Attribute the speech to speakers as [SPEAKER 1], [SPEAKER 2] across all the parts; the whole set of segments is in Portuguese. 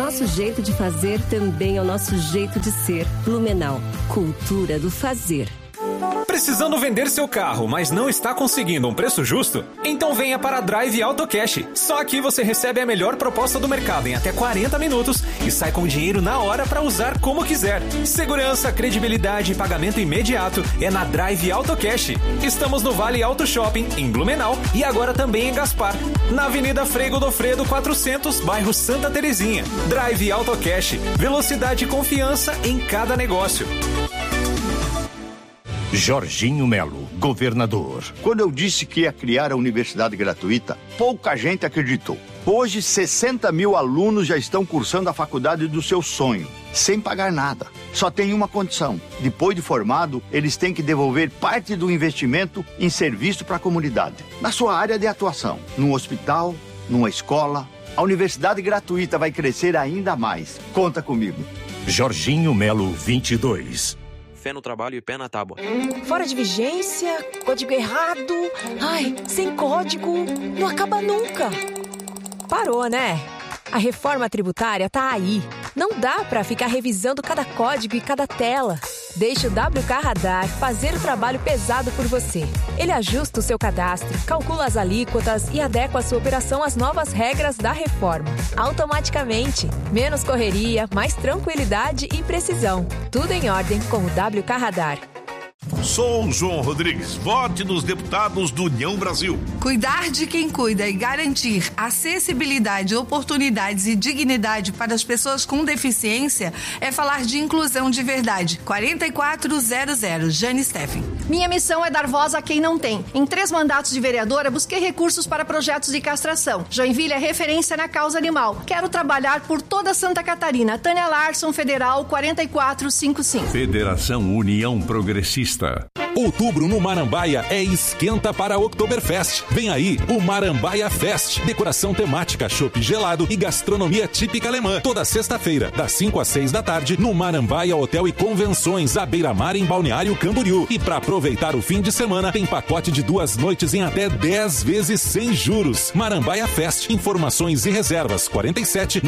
[SPEAKER 1] nosso jeito de fazer também é o nosso jeito de ser. Blumenau, cultura do fazer.
[SPEAKER 2] Precisando vender seu carro, mas não está conseguindo um preço justo? Então venha para a Drive AutoCash. Só aqui você recebe a melhor proposta do mercado em até 40 minutos e sai com o dinheiro na hora para usar como quiser. Segurança, credibilidade e pagamento imediato é na Drive AutoCash. Estamos no Vale Auto Shopping, em Blumenau, e agora também em Gaspar, na Avenida Frei Godofredo 400, bairro Santa Terezinha. Drive AutoCash. Velocidade e confiança em cada negócio.
[SPEAKER 3] Jorginho Melo, governador.
[SPEAKER 4] Quando eu disse que ia criar a universidade gratuita, pouca gente acreditou. Hoje, 60 mil alunos já estão cursando a faculdade do seu sonho, sem pagar nada. Só tem uma condição: depois de formado, eles têm que devolver parte do investimento em serviço para a comunidade. Na sua área de atuação, num hospital, numa escola, a universidade gratuita vai crescer ainda mais. Conta comigo.
[SPEAKER 3] Jorginho Melo, 22.
[SPEAKER 5] Fé no trabalho e pé na tábua.
[SPEAKER 6] Fora de vigência, código errado. Ai, sem código, não acaba nunca. Parou, né? A reforma tributária tá aí. Não dá pra ficar revisando cada código e cada tela. Deixe o WK Radar fazer o trabalho pesado por você. Ele ajusta o seu cadastro, calcula as alíquotas e adequa a sua operação às novas regras da reforma. Automaticamente. Menos correria, mais tranquilidade e precisão. Tudo em ordem com o WK Radar.
[SPEAKER 7] Sou João Rodrigues. Vote nos deputados do União Brasil.
[SPEAKER 8] Cuidar de quem cuida e garantir acessibilidade, oportunidades e dignidade para as pessoas com deficiência é falar de inclusão de verdade. 4400, Jane Steffen.
[SPEAKER 9] Minha missão é dar voz a quem não tem. Em 3 mandatos de vereadora, busquei recursos para projetos de castração. Joinville é referência na causa animal. Quero trabalhar por toda Santa Catarina. Tânia Larson, Federal 4455.
[SPEAKER 10] Federação União Progressista. Outubro no Marambaia é esquenta para Oktoberfest. Vem aí o Marambaia Fest. Decoração temática, chopp gelado e gastronomia típica alemã. Toda sexta-feira, das 5 às 6 da tarde, no Marambaia Hotel e Convenções, à beira-mar em Balneário Camboriú. E para aproveitar o fim de semana, tem pacote de 2 noites em até 10 vezes sem juros. Marambaia Fest. Informações e reservas 47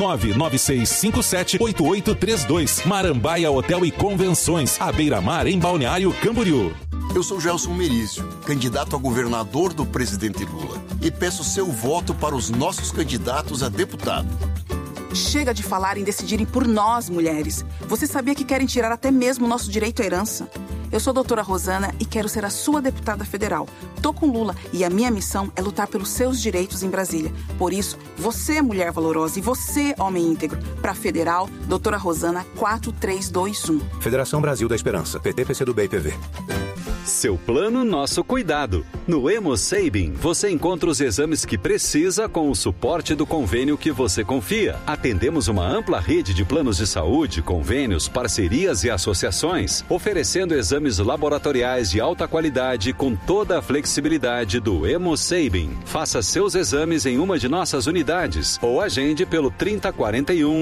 [SPEAKER 10] 99657 8832. Marambaia Hotel e Convenções, à beira-mar em Balneário Camboriú.
[SPEAKER 11] Eu sou Gelson Merizio, candidato a governador do presidente Lula, e peço seu voto para os nossos candidatos a deputado.
[SPEAKER 12] Chega de falar em decidirem por nós, mulheres. Você sabia que querem tirar até mesmo o nosso direito à herança? Eu sou a doutora Rosana e quero ser a sua deputada federal. Tô com Lula e a minha missão é lutar pelos seus direitos em Brasília. Por isso, você, mulher valorosa, e você, homem íntegro. Pra federal, doutora Rosana 4321.
[SPEAKER 13] Federação Brasil da Esperança. PT, PCdoB e PV.
[SPEAKER 14] Seu plano, nosso cuidado. No Hemosabin, você encontra os exames que precisa com o suporte do convênio que você confia. Atendemos uma ampla rede de planos de saúde, convênios, parcerias e associações, oferecendo exames laboratoriais de alta qualidade com toda a flexibilidade do Hemosabin. Faça seus exames em uma de nossas unidades ou agende pelo 3041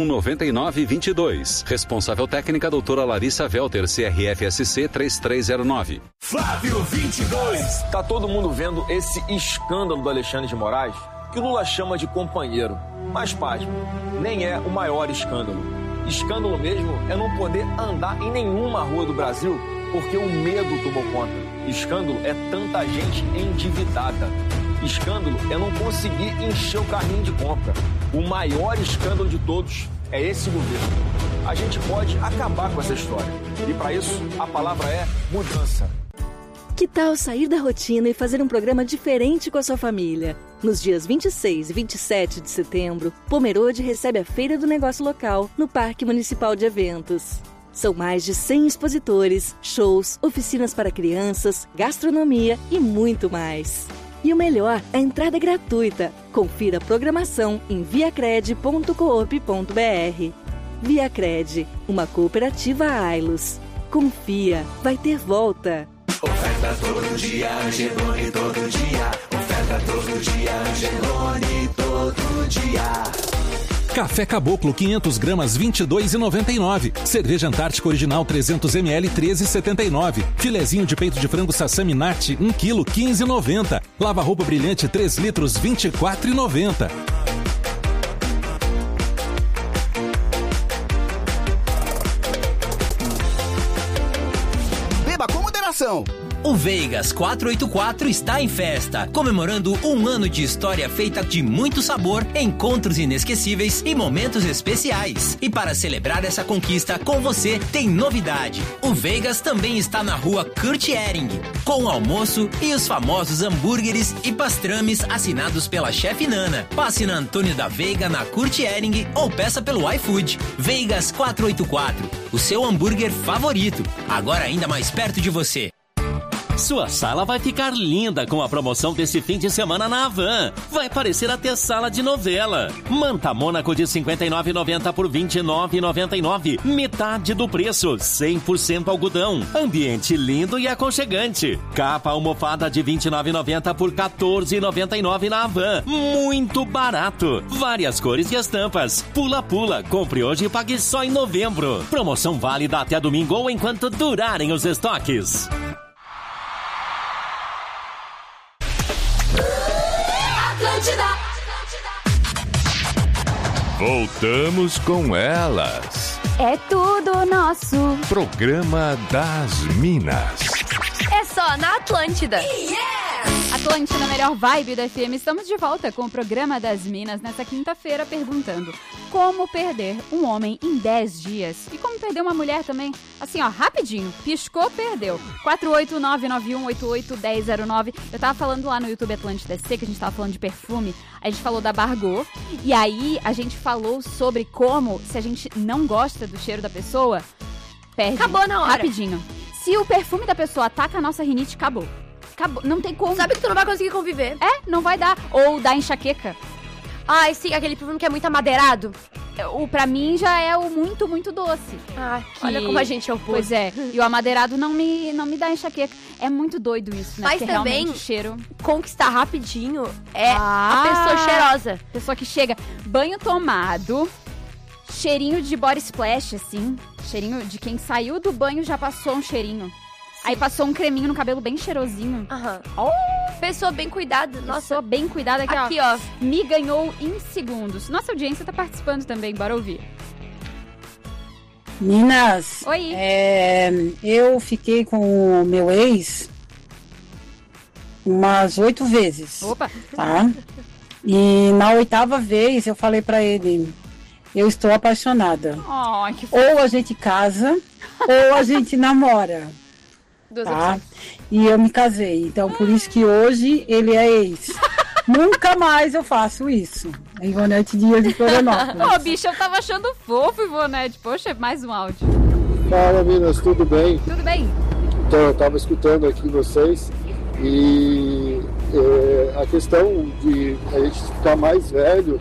[SPEAKER 14] 9922. Responsável técnica, doutora Larissa Velter, CRFSC 3309.
[SPEAKER 15] Flávio 22. Tá todo mundo vendo esse escândalo do Alexandre de Moraes, que o Lula chama de companheiro. Mas, pasme, nem é o maior escândalo. Escândalo mesmo é não poder andar em nenhuma rua do Brasil porque o medo tomou conta. Escândalo é tanta gente endividada. Escândalo é não conseguir encher o carrinho de compra. O maior escândalo de todos é esse governo. A gente pode acabar com essa história. E para isso, a palavra é mudança.
[SPEAKER 16] Que tal sair da rotina e fazer um programa diferente com a sua família? Nos dias 26 e 27 de setembro, Pomerode recebe a Feira do Negócio Local no Parque Municipal de Eventos. São mais de 100 expositores, shows, oficinas para crianças, gastronomia e muito mais. E o melhor, a entrada é gratuita. Confira a programação em viacred.coop.br. Viacred, uma cooperativa Ailos. Confia, vai ter volta.
[SPEAKER 17] Oferta todo dia, Angelone todo dia. Oferta todo dia, Angelone todo dia.
[SPEAKER 10] Café Caboclo 500 gramas 22,99. Cerveja Antártica Original 300 ml 13,79. Filezinho de peito de frango Sassami Nati 1 kg 15,90. Lava roupa brilhante 3 litros 24,90.
[SPEAKER 18] promoção.
[SPEAKER 19] O Vegas 484 está em festa, comemorando 1 ano de história feita de muito sabor, encontros inesquecíveis e momentos especiais. E para celebrar essa conquista com você, tem novidade. O Vegas também está na rua Kurt Ehring, com o almoço e os famosos hambúrgueres e pastrames assinados pela chefe Nana. Passe na Antônio da Veiga, na Kurt Ehring, ou peça pelo iFood. Vegas 484, o seu hambúrguer favorito, agora ainda mais perto de você.
[SPEAKER 20] Sua sala vai ficar linda com a promoção desse fim de semana na Havan. Vai parecer até sala de novela. Manta Mônaco de R$ 59,90 por R$ 29,99. Metade do preço, 100% algodão. Ambiente lindo e aconchegante. Capa almofada de R$ 29,90 por R$ 14,99 na Havan. Muito barato. Várias cores e estampas. Pula-pula. Compre hoje e pague só em novembro. Promoção válida até domingo ou enquanto durarem os estoques.
[SPEAKER 10] Voltamos com elas.
[SPEAKER 21] É tudo nosso.
[SPEAKER 10] Programa das Minas.
[SPEAKER 21] É só na Atlântida. Atlântida, a melhor vibe da FM. Estamos de volta com o Programa das Minas nessa quinta-feira perguntando como perder um homem em 10 dias. E como perder uma mulher também, assim ó, rapidinho. Piscou, perdeu. 48991881009. Eu tava falando lá no YouTube Atlântida SC, que a gente tava falando de perfume. A gente falou da Bargô. E aí a gente falou sobre como, se a gente não gosta do cheiro da pessoa, perde.
[SPEAKER 22] Acabou na hora.
[SPEAKER 21] Rapidinho. Se o perfume da pessoa ataca a nossa rinite, acabou. Acabou. Não tem como.
[SPEAKER 22] Sabe que tu não vai conseguir conviver.
[SPEAKER 21] Não vai dar. Ou dá enxaqueca.
[SPEAKER 22] Ai, sim, aquele perfume que é muito amadeirado.
[SPEAKER 21] Pra mim já é o muito, muito doce.
[SPEAKER 22] Olha como a gente é oposto.
[SPEAKER 21] Pois é. E o amadeirado não me dá enxaqueca. É muito doido isso, né?
[SPEAKER 22] Mas
[SPEAKER 21] porque
[SPEAKER 22] também,
[SPEAKER 21] realmente o cheiro...
[SPEAKER 22] conquistar rapidinho é a pessoa cheirosa.
[SPEAKER 21] Pessoa que chega, banho tomado, cheirinho de body splash, assim. Cheirinho de quem saiu do banho já passou um cheirinho. Aí passou um creminho no cabelo bem cheirosinho.
[SPEAKER 22] Pessoa bem cuidada. Nossa,
[SPEAKER 21] pessoa bem cuidada.
[SPEAKER 22] Aqui, ó.
[SPEAKER 21] Me ganhou em segundos. Nossa audiência tá participando também, bora ouvir.
[SPEAKER 23] Minas.
[SPEAKER 21] Oi.
[SPEAKER 23] Eu fiquei com o meu ex umas 8 vezes.
[SPEAKER 21] Opa.
[SPEAKER 23] Tá? E na 8ª vez eu falei pra ele, eu estou apaixonada.
[SPEAKER 21] Que
[SPEAKER 23] ou a gente casa, ou a gente namora. Tá? E eu me casei, então por isso que hoje ele é ex. Nunca mais eu faço isso. Ivonete Dias de Florianópolis.
[SPEAKER 21] Bicho, eu tava achando fofo, Ivonete. Poxa, mais um áudio.
[SPEAKER 24] Fala, Minas, tudo bem?
[SPEAKER 21] Tudo bem.
[SPEAKER 24] Então, eu tava escutando aqui vocês e a questão de a gente ficar mais velho,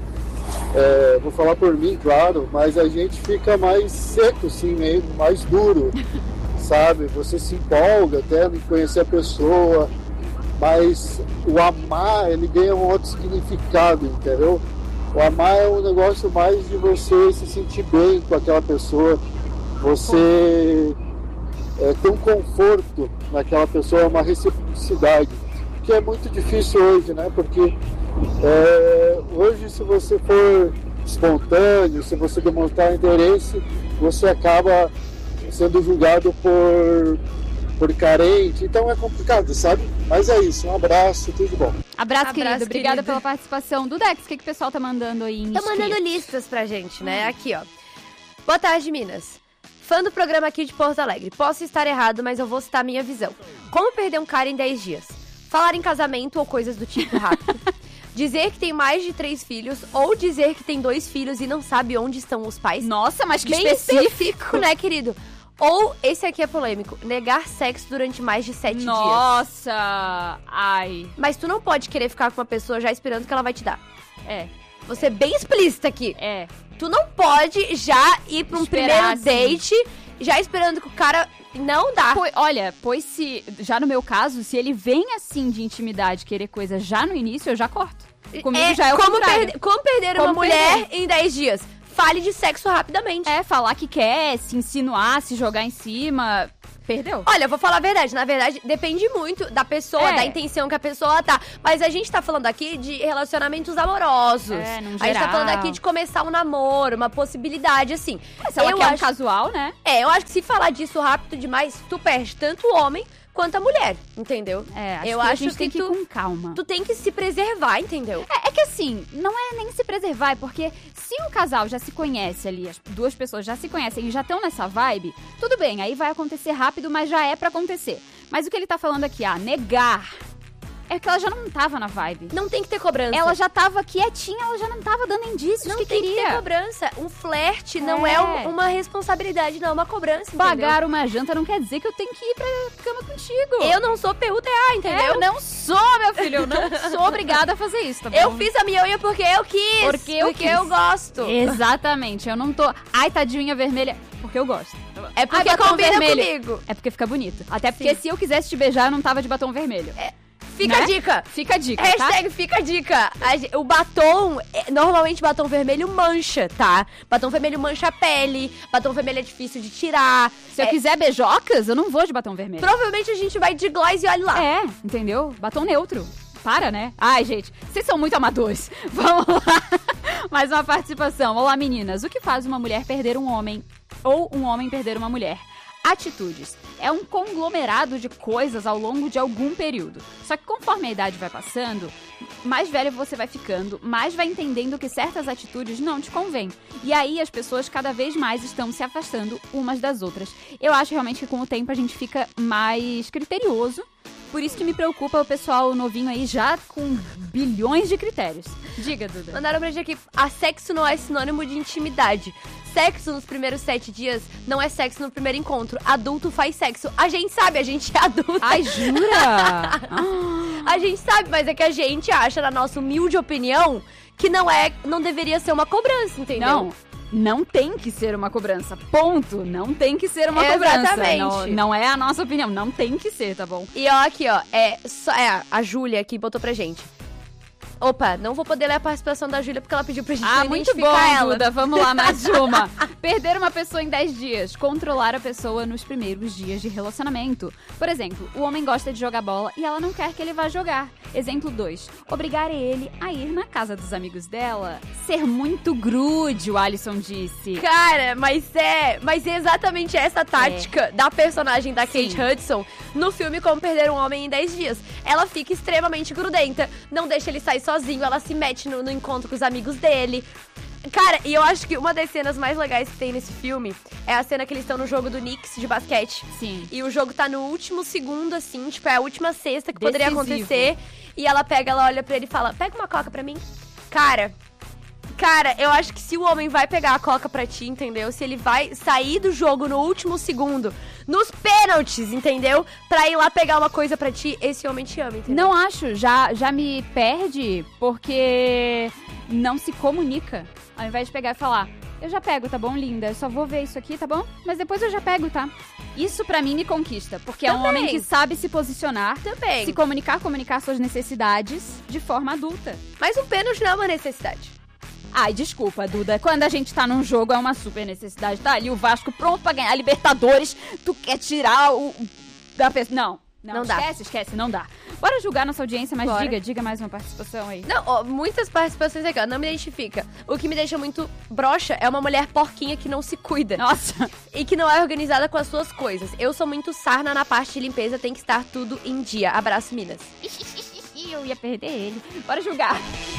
[SPEAKER 24] vou falar por mim, claro, mas a gente fica mais seco, assim, mesmo, mais duro. Sabe, você se empolga até em conhecer a pessoa, mas o amar, ele ganha um outro significado, entendeu? O amar é um negócio mais de você se sentir bem com aquela pessoa, você ter um conforto naquela pessoa, uma reciprocidade, que é muito difícil hoje, né? Porque hoje, se você for espontâneo, se você demonstrar interesse, você acaba sendo julgado por carente, então é complicado, sabe? Mas é isso, um abraço, tudo de bom.
[SPEAKER 21] Abraço, querido. Obrigada pela participação. Dudex, o que o pessoal tá mandando aí?
[SPEAKER 22] Tá mandando listas pra gente, né? Aqui, ó. Boa tarde, Minas. Fã do programa aqui de Porto Alegre. Posso estar errado, mas eu vou citar a minha visão. Como perder um cara em 10 dias? Falar em casamento ou coisas do tipo rápido. Dizer que tem mais de 3 filhos ou dizer que tem 2 filhos e não sabe onde estão os pais.
[SPEAKER 21] Nossa, mas que
[SPEAKER 22] bem
[SPEAKER 21] específico,
[SPEAKER 22] né, querido? Ou, esse aqui é polêmico, negar sexo durante mais de 7 dias.
[SPEAKER 21] Nossa! Ai.
[SPEAKER 22] Mas tu não pode querer ficar com uma pessoa já esperando que ela vai te dar. Você é bem explícita aqui. Tu não pode já ir pra um primeiro date já esperando que o cara não dá.
[SPEAKER 21] Pois se, já no meu caso, se ele vem assim de intimidade, querer coisa já no início, eu já corto. Comigo já é o contrário.
[SPEAKER 22] Como perder uma mulher em 10 dias? Fale de sexo rapidamente.
[SPEAKER 21] Falar que quer, se insinuar, se jogar em cima. Perdeu.
[SPEAKER 22] Olha, eu vou falar a verdade. Na verdade, depende muito da pessoa, da intenção que a pessoa tá. Mas a gente tá falando aqui de relacionamentos amorosos.
[SPEAKER 21] Num
[SPEAKER 22] a gente tá
[SPEAKER 21] geral.
[SPEAKER 22] falando aqui de começar um namoro, uma possibilidade, assim.
[SPEAKER 21] Se ela quer um casual, né?
[SPEAKER 22] Eu acho que se falar disso rápido demais, tu perde tanto o homem quanto a mulher, entendeu?
[SPEAKER 21] Eu acho que a gente tem que ir com calma.
[SPEAKER 22] Tu tem que se preservar, entendeu?
[SPEAKER 21] É que assim, não é nem se preservar, é porque se um casal já se conhece ali, as duas pessoas já se conhecem e já estão nessa vibe, tudo bem, aí vai acontecer rápido, mas já é pra acontecer. Mas o que ele tá falando aqui, negar... É que ela já não tava na vibe.
[SPEAKER 22] Não tem que ter cobrança.
[SPEAKER 21] Ela já tava quietinha, ela já não tava dando indícios
[SPEAKER 22] não
[SPEAKER 21] que
[SPEAKER 22] tem
[SPEAKER 21] queria.
[SPEAKER 22] Que ter cobrança. Um flerte não é uma responsabilidade, não, é uma cobrança,
[SPEAKER 21] Pagar uma janta não quer dizer que eu tenho que ir pra cama contigo.
[SPEAKER 22] Eu não sou PUTA, entendeu?
[SPEAKER 21] Eu não sou, meu filho, eu não sou obrigada a fazer isso, tá bom?
[SPEAKER 22] Eu fiz a minha unha porque eu quis. Porque eu gosto.
[SPEAKER 21] Exatamente, eu não tô... Ai, tadinha vermelha, porque eu gosto.
[SPEAKER 22] É porque combina comigo.
[SPEAKER 21] É porque fica bonito. Até porque se eu quisesse te beijar, eu não tava de batom vermelho.
[SPEAKER 22] Fica a dica.
[SPEAKER 21] Fica a dica,
[SPEAKER 22] Hashtag fica a dica. O batom, normalmente batom vermelho mancha, tá? Batom vermelho mancha a pele, batom vermelho é difícil de tirar.
[SPEAKER 21] Se eu quiser beijocas, eu não vou de batom vermelho.
[SPEAKER 22] Provavelmente a gente vai de gloss e olha lá.
[SPEAKER 21] Entendeu? Batom neutro. Para, né? Ai, gente, vocês são muito amadores. Vamos lá. Mais uma participação. Olá, meninas. O que faz uma mulher perder um homem ou um homem perder uma mulher? Atitudes. É um conglomerado de coisas ao longo de algum período. Só que conforme a idade vai passando, mais velho você vai ficando, mais vai entendendo que certas atitudes não te convêm. E aí as pessoas cada vez mais estão se afastando umas das outras. Eu acho realmente que com o tempo a gente fica mais criterioso. Por isso que me preocupa o pessoal novinho aí já com bilhões de critérios. Diga, Duda.
[SPEAKER 22] Mandaram pra gente aqui, sexo não é sinônimo de intimidade. Sexo nos primeiros 7 dias não é sexo no primeiro encontro. Adulto faz sexo. A gente sabe, a gente é adulto.
[SPEAKER 21] Ai, jura?
[SPEAKER 22] A gente sabe, mas é que a gente acha, na nossa humilde opinião, que não deveria ser uma cobrança, entendeu?
[SPEAKER 21] Não tem que ser uma cobrança. Ponto. Não tem que ser uma
[SPEAKER 22] Exatamente.
[SPEAKER 21] cobrança. Não é a nossa opinião. Não tem que ser, tá bom?
[SPEAKER 22] E aqui, a Júlia aqui botou pra gente. Opa, não vou poder ler a participação da Júlia porque ela pediu pra gente não
[SPEAKER 21] muito
[SPEAKER 22] identificar
[SPEAKER 21] bom,
[SPEAKER 22] ela.
[SPEAKER 21] Duda. Vamos lá, mais uma. Perder uma pessoa em 10 dias. Controlar a pessoa nos primeiros dias de relacionamento. Por exemplo, o homem gosta de jogar bola e ela não quer que ele vá jogar. Exemplo 2. Obrigar ele a ir na casa dos amigos dela. Ser muito grude, o Alisson disse.
[SPEAKER 22] Cara, mas é exatamente essa tática da personagem da Kate Hudson no filme Como Perder um Homem em 10 Dias. Ela fica extremamente grudenta, não deixa ele sair sozinho, ela se mete no encontro com os amigos dele. Cara, e eu acho que uma das cenas mais legais que tem nesse filme é a cena que eles estão no jogo do Knicks de basquete.
[SPEAKER 21] Sim.
[SPEAKER 22] E o jogo tá no último segundo, assim, tipo, é a última cesta que poderia acontecer. E ela olha pra ele e fala, pega uma coca pra mim. Cara, eu acho que se o homem vai pegar a coca pra ti, entendeu? Se ele vai sair do jogo no último segundo, nos pênaltis, entendeu? Pra ir lá pegar uma coisa pra ti, esse homem te ama, entendeu?
[SPEAKER 21] Não acho, já me perde porque não se comunica. Ao invés de pegar e falar, eu já pego, tá bom, linda? Eu só vou ver isso aqui, tá bom? Mas depois eu já pego, tá? Isso pra mim me conquista, porque é um homem que sabe se posicionar, se comunicar suas necessidades de forma adulta.
[SPEAKER 22] Mas um pênalti não é uma necessidade.
[SPEAKER 21] Ai, desculpa, Duda. Quando a gente tá num jogo é uma super necessidade. Tá ali o Vasco pronto pra ganhar a Libertadores. Tu quer tirar o... da pessoa... Não dá. Esquece, não dá. Bora julgar nossa audiência, mas diga mais uma participação aí.
[SPEAKER 22] Não, muitas participações aqui, não me identifica. O que me deixa muito broxa é uma mulher porquinha que não se cuida.
[SPEAKER 21] Nossa.
[SPEAKER 22] E que não é organizada com as suas coisas. Eu sou muito sarna na parte de limpeza, tem que estar tudo em dia. Abraço, Minas.
[SPEAKER 21] Eu ia perder ele. Bora julgar.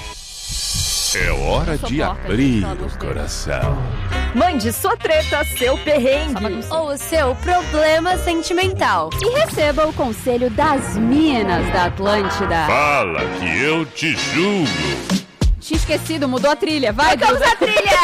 [SPEAKER 3] É hora de abrir o coração.
[SPEAKER 6] Mande sua treta, seu perrengue
[SPEAKER 22] ou o seu problema sentimental.
[SPEAKER 21] E receba o conselho das minas da Atlântida.
[SPEAKER 3] Fala que eu te julgo.
[SPEAKER 21] Tinha esquecido, mudou a trilha. Vai,
[SPEAKER 22] Tocamos a trilha!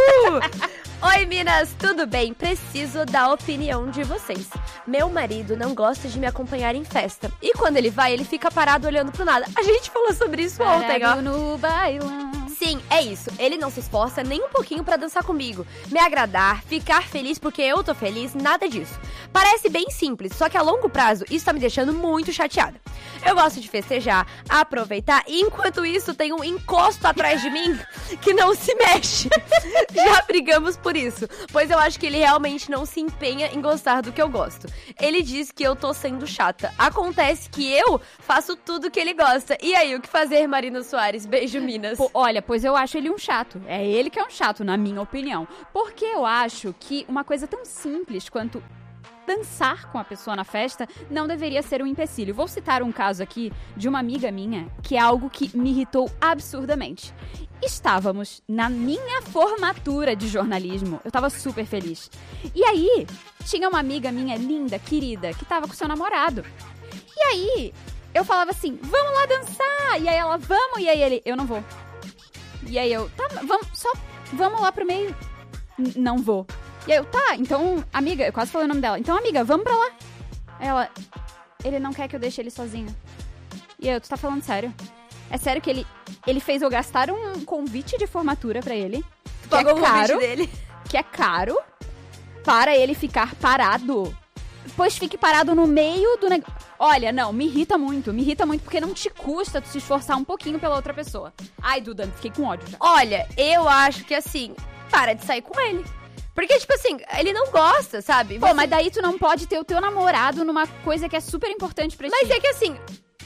[SPEAKER 22] Oi, Minas, tudo bem? Preciso da opinião de vocês. Meu marido não gosta de me acompanhar em festa. E quando ele vai, ele fica parado olhando pro nada. A gente falou sobre isso ontem, ó.
[SPEAKER 21] No bailão.
[SPEAKER 22] Sim, é isso. Ele não se esforça nem um pouquinho pra dançar comigo. Me agradar, ficar feliz porque eu tô feliz, nada disso. Parece bem simples, só que a longo prazo isso tá me deixando muito chateada. Eu gosto de festejar, aproveitar e enquanto isso tem um encosto atrás de mim que não se mexe. Já brigamos por isso, pois eu acho que ele realmente não se empenha em gostar do que eu gosto. Ele diz que eu tô sendo chata. Acontece que eu faço tudo que ele gosta. E aí, o que fazer, Marina Soares? Beijo, Minas.
[SPEAKER 21] Olha, pois eu acho ele um chato. É ele que é um chato, na minha opinião. Porque eu acho que uma coisa tão simples quanto dançar com a pessoa na festa não deveria ser um empecilho. Vou citar um caso aqui de uma amiga minha, que é algo que me irritou absurdamente. Estávamos na minha formatura de jornalismo. Eu tava super feliz. E aí, tinha uma amiga minha linda, querida, que tava com seu namorado. E aí, eu falava assim, vamos lá dançar. E aí ela, vamos. E aí ele, eu não vou. E aí eu, tá, vamos lá pro meio. Não vou. E aí eu, tá, então, amiga, eu quase falei o nome dela. Então, amiga, vamos pra lá. Ela, ele não quer que eu deixe ele sozinho. E aí eu, tu tá falando sério? É sério que ele fez eu gastar um convite de formatura pra ele. Que é caro. Dele. Que é caro. Para ele ficar parado. Pois fique parado no meio do negócio. Olha, não, me irrita muito porque não te custa tu se esforçar um pouquinho pela outra pessoa. Ai, Duda, fiquei com ódio já.
[SPEAKER 22] Olha, eu acho que assim, para de sair com ele. Porque, tipo assim, ele não gosta, sabe?
[SPEAKER 21] Pô, mas daí tu não pode ter o teu namorado numa coisa que é super importante pra ti.
[SPEAKER 22] Mas é que assim,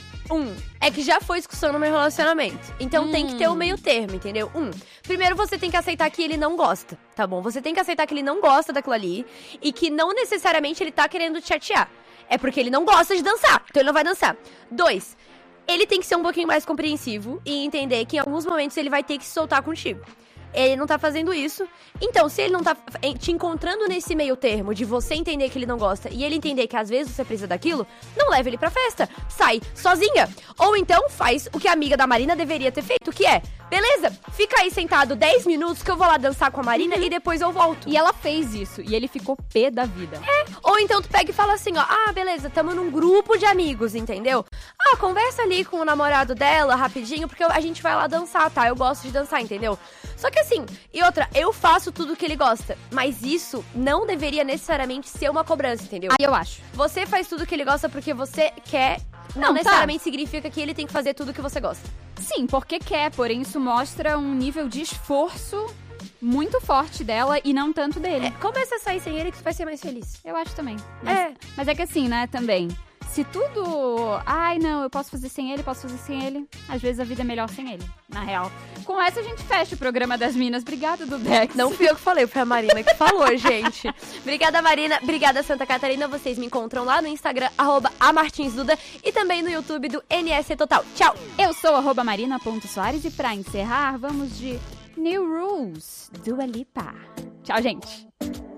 [SPEAKER 22] é que já foi discussão no meu relacionamento. Então tem que ter o meio termo, entendeu? Primeiro você tem que aceitar que ele não gosta, tá bom? Você tem que aceitar que ele não gosta daquilo ali e que não necessariamente ele tá querendo te chatear. É porque ele não gosta de dançar, então ele não vai dançar. 2, ele tem que ser um pouquinho mais compreensivo e entender que em alguns momentos ele vai ter que se soltar contigo. Ele não tá fazendo isso. Então, se ele não tá te encontrando nesse meio termo de você entender que ele não gosta e ele entender que às vezes você precisa daquilo, não leva ele pra festa. Sai sozinha. Ou então faz o que a amiga da Marina deveria ter feito, que é, beleza, fica aí sentado 10 minutos que eu vou lá dançar com a Marina e depois eu volto.
[SPEAKER 21] E ela fez isso. E ele ficou pé da vida.
[SPEAKER 22] Ou então tu pega e fala assim, ó, beleza, tamo num grupo de amigos, entendeu? Conversa ali com o namorado dela rapidinho, porque a gente vai lá dançar, tá? Eu gosto de dançar, entendeu? Só que assim, e outra, eu faço tudo que ele gosta, mas isso não deveria necessariamente ser uma cobrança, entendeu?
[SPEAKER 21] Eu acho.
[SPEAKER 22] Você faz tudo que ele gosta porque você quer, não necessariamente significa que ele tem que fazer tudo que você gosta.
[SPEAKER 21] Sim, porque quer, porém isso mostra um nível de esforço muito forte dela e não tanto dele.
[SPEAKER 22] Começa a sair sem ele que você vai ser mais feliz.
[SPEAKER 21] Eu acho também. Mas é que assim, né, também, se tudo... Ai, não, eu posso fazer sem ele, às vezes a vida é melhor sem ele, na real. Com essa a gente fecha o programa das Minas. Obrigada, Dudex.
[SPEAKER 22] Não fui eu que falei, foi a Marina que falou, gente. Obrigada, Marina. Obrigada, Santa Catarina. Vocês me encontram lá no Instagram, @amartinsduda e também no YouTube do NS Total. Tchau.
[SPEAKER 21] Eu sou @marina.soares e pra encerrar, vamos de New Rules, Dua Lipa. Tchau, gente.